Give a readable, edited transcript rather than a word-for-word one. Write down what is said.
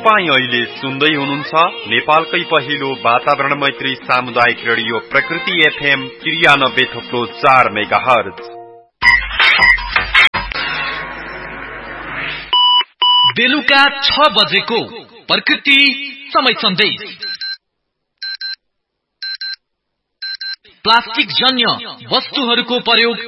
तपाई अहिले सुन्दै हुनुहुन्छ नेपालकै पहिलो वातावरण मैत्री सामुदायिक रेडियो प्रकृति FM 93.4 मेगाहर्ज। बेलुका 6 बजेको प्रकृति समय सन्देश। प्लास्टिक जन्य वस्तुहरूको प्रयोग